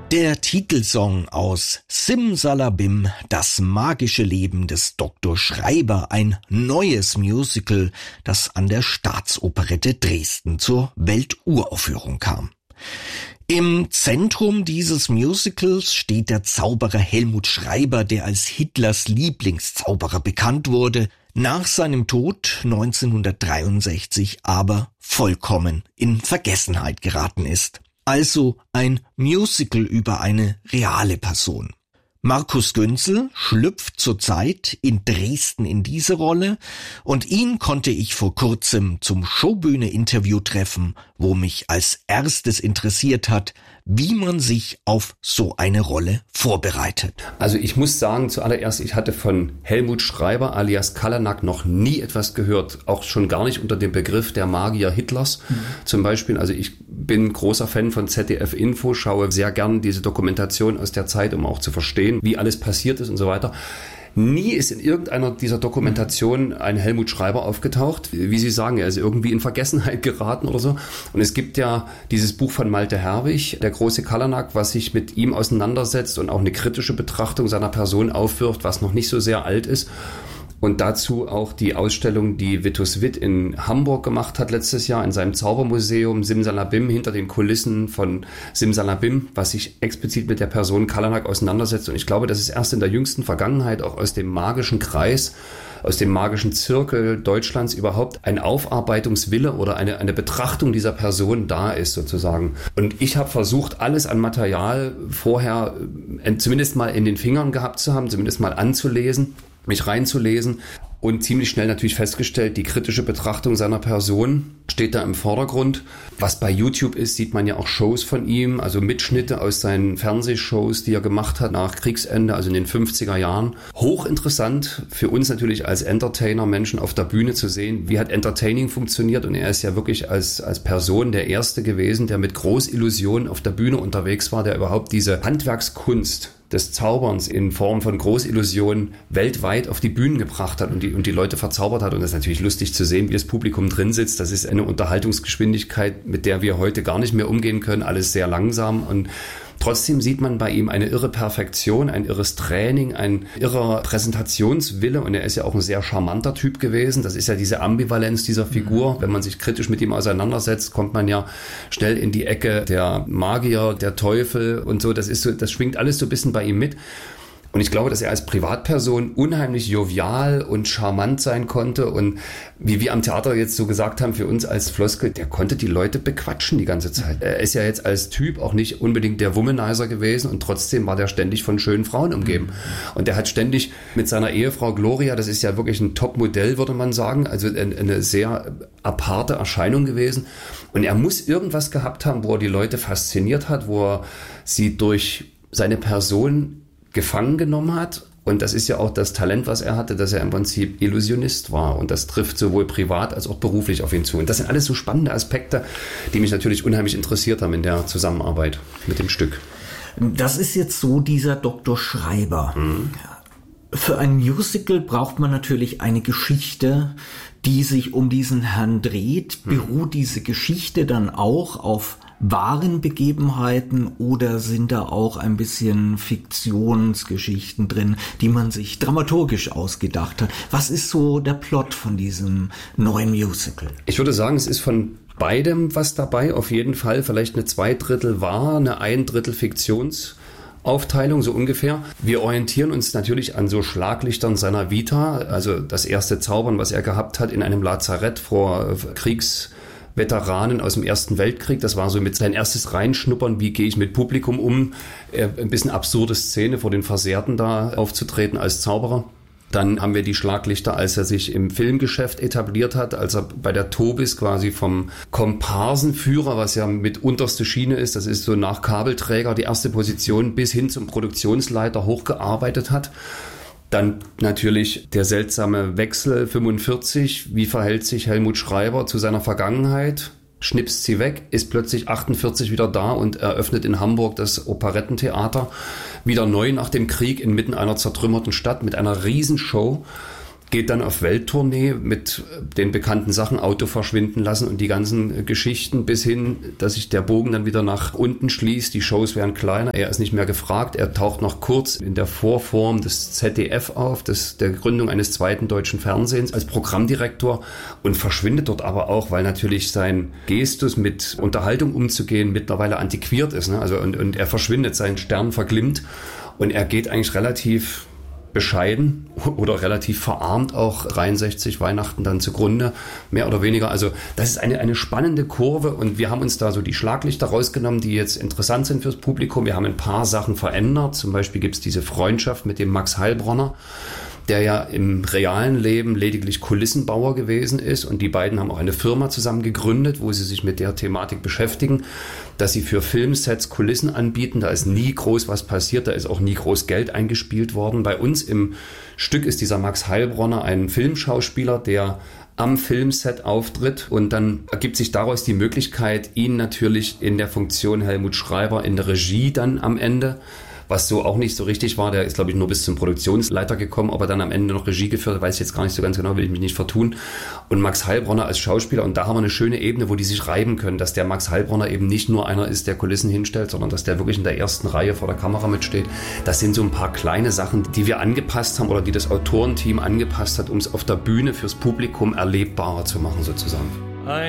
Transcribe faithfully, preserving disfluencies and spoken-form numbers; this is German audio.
Der Titelsong aus Simsalabim, das magische Leben des Doktor Schreiber, ein neues Musical, das an der Staatsoperette Dresden zur Welturaufführung kam. Im Zentrum dieses Musicals steht der Zauberer Helmut Schreiber, der als Hitlers Lieblingszauberer bekannt wurde, nach seinem Tod neunzehnhundertdreiundsechzig aber vollkommen in Vergessenheit geraten ist. Also ein Musical über eine reale Person. Markus Günzel schlüpft zurzeit in Dresden in diese Rolle und ihn konnte ich vor kurzem zum Showbühne-Interview treffen, wo mich als erstes interessiert hat, wie man sich auf so eine Rolle vorbereitet. Also ich muss sagen, zuallererst, ich hatte von Helmut Schreiber alias Kalanak noch nie etwas gehört, auch schon gar nicht unter dem Begriff der Magier Hitlers. Mhm. Zum Beispiel, also ich bin großer Fan von Z D F Info, schaue sehr gern diese Dokumentation aus der Zeit, um auch zu verstehen, wie alles passiert ist und so weiter. Nie ist in irgendeiner dieser Dokumentationen ein Helmut Schreiber aufgetaucht. Wie Sie sagen, er ist irgendwie in Vergessenheit geraten oder so. Und es gibt ja dieses Buch von Malte Herwig, der große Kalanak, was sich mit ihm auseinandersetzt und auch eine kritische Betrachtung seiner Person aufwirft, was noch nicht so sehr alt ist. Und dazu auch die Ausstellung, die Vitus Witt in Hamburg gemacht hat letztes Jahr in seinem Zaubermuseum Simsalabim, hinter den Kulissen von Simsalabim, was sich explizit mit der Person Kalanak auseinandersetzt. Und ich glaube, dass es erst in der jüngsten Vergangenheit auch aus dem magischen Kreis, aus dem magischen Zirkel Deutschlands überhaupt ein Aufarbeitungswille oder eine, eine Betrachtung dieser Person da ist sozusagen. Und ich habe versucht, alles an Material vorher äh, zumindest mal in den Fingern gehabt zu haben, zumindest mal anzulesen, mich reinzulesen und ziemlich schnell natürlich festgestellt, die kritische Betrachtung seiner Person steht da im Vordergrund. Was bei YouTube ist, sieht man ja auch Shows von ihm, also Mitschnitte aus seinen Fernsehshows, die er gemacht hat nach Kriegsende, also in den fünfziger Jahren. Hochinteressant für uns natürlich als Entertainer, Menschen auf der Bühne zu sehen, wie hat Entertaining funktioniert, und er ist ja wirklich als, als Person der Erste gewesen, der mit Großillusionen auf der Bühne unterwegs war, der überhaupt diese Handwerkskunst des Zauberns in Form von Großillusionen weltweit auf die Bühnen gebracht hat und die, und die Leute verzaubert hat. Und das ist natürlich lustig zu sehen, wie das Publikum drin sitzt. Das ist eine Unterhaltungsgeschwindigkeit, mit der wir heute gar nicht mehr umgehen können. Alles sehr langsam, und trotzdem sieht man bei ihm eine irre Perfektion, ein irres Training, ein irrer Präsentationswille, und er ist ja auch ein sehr charmanter Typ gewesen. Das ist ja diese Ambivalenz dieser Figur. Wenn man sich kritisch mit ihm auseinandersetzt, kommt man ja schnell in die Ecke der Magier, der Teufel und so. Das ist so, das schwingt alles so ein bisschen bei ihm mit. Und ich glaube, dass er als Privatperson unheimlich jovial und charmant sein konnte. Und wie wir am Theater jetzt so gesagt haben, für uns als Floskel, der konnte die Leute bequatschen die ganze Zeit. Er ist ja jetzt als Typ auch nicht unbedingt der Womanizer gewesen, und trotzdem war der ständig von schönen Frauen umgeben. Und der hat ständig mit seiner Ehefrau Gloria, das ist ja wirklich ein Top-Modell, würde man sagen, also eine sehr aparte Erscheinung gewesen. Und er muss irgendwas gehabt haben, wo er die Leute fasziniert hat, wo er sie durch seine Person gefangen genommen hat. Und das ist ja auch das Talent, was er hatte, dass er im Prinzip Illusionist war. Und das trifft sowohl privat als auch beruflich auf ihn zu. Und das sind alles so spannende Aspekte, die mich natürlich unheimlich interessiert haben in der Zusammenarbeit mit dem Stück. Das ist jetzt so dieser Doktor Schreiber. Mhm. Für ein Musical braucht man natürlich eine Geschichte, die sich um diesen Herrn dreht. Mhm. Beruht diese Geschichte dann auch auf wahren Begebenheiten, oder sind da auch ein bisschen Fiktionsgeschichten drin, die man sich dramaturgisch ausgedacht hat? Was ist so der Plot von diesem neuen Musical? Ich würde sagen, es ist von beidem was dabei, auf jeden Fall. Vielleicht eine Zweidrittel wahr, eine ein Drittel Fiktionsaufteilung, so ungefähr. Wir orientieren uns natürlich an so Schlaglichtern seiner Vita, also das erste Zaubern, was er gehabt hat in einem Lazarett vor Kriegs Veteranen aus dem Ersten Weltkrieg. Das war so mit sein erstes Reinschnuppern, wie gehe ich mit Publikum um. Ein bisschen absurde Szene, vor den Versehrten da aufzutreten als Zauberer. Dann haben wir die Schlaglichter, als er sich im Filmgeschäft etabliert hat, als er bei der Tobis quasi vom Komparsenführer, was ja mit unterste Schiene ist, das ist so nach Kabelträger die erste Position, bis hin zum Produktionsleiter hochgearbeitet hat. Dann natürlich der seltsame Wechsel fünfundvierzig. Wie verhält sich Helmut Schreiber zu seiner Vergangenheit? Schnipst sie weg, ist plötzlich achtundvierzig wieder da und eröffnet in Hamburg das Operettentheater. Wieder neu nach dem Krieg inmitten einer zertrümmerten Stadt mit einer Riesenshow. geht dann auf Welttournee mit den bekannten Sachen, Auto verschwinden lassen und die ganzen Geschichten, bis hin, dass sich der Bogen dann wieder nach unten schließt. Die Shows werden kleiner, er ist nicht mehr gefragt. Er taucht noch kurz in der Vorform des Z D F auf, des, der Gründung eines zweiten deutschen Fernsehens als Programmdirektor und verschwindet dort aber auch, weil natürlich sein Gestus mit Unterhaltung umzugehen mittlerweile antiquiert ist. Ne? Also und, und er verschwindet, sein Stern verglimmt und er geht eigentlich relativ bescheiden oder relativ verarmt auch dreiundsechzig Weihnachten dann zugrunde, mehr oder weniger. Also das ist eine, eine spannende Kurve und wir haben uns da so die Schlaglichter rausgenommen, die jetzt interessant sind fürs Publikum. Wir haben ein paar Sachen verändert. Zum Beispiel gibt es diese Freundschaft mit dem Max Heilbronner, der ja im realen Leben lediglich Kulissenbauer gewesen ist und die beiden haben auch eine Firma zusammen gegründet, wo sie sich mit der Thematik beschäftigen, dass sie für Filmsets Kulissen anbieten. Da ist nie groß was passiert, da ist auch nie groß Geld eingespielt worden. Bei uns im Stück ist dieser Max Heilbronner ein Filmschauspieler, der am Filmset auftritt und dann ergibt sich daraus die Möglichkeit, ihn natürlich in der Funktion Helmut Schreiber in der Regie dann am Ende, was so auch nicht so richtig war, der ist, glaube ich, nur bis zum Produktionsleiter gekommen, ob er dann am Ende noch Regie geführt hat, weiß ich jetzt gar nicht so ganz genau, will ich mich nicht vertun. Und Max Heilbronner als Schauspieler, und da haben wir eine schöne Ebene, wo die sich reiben können, dass der Max Heilbronner eben nicht nur einer ist, der Kulissen hinstellt, sondern dass der wirklich in der ersten Reihe vor der Kamera mitsteht. Das sind so ein paar kleine Sachen, die wir angepasst haben oder die das Autorenteam angepasst hat, um es auf der Bühne fürs Publikum erlebbarer zu machen sozusagen.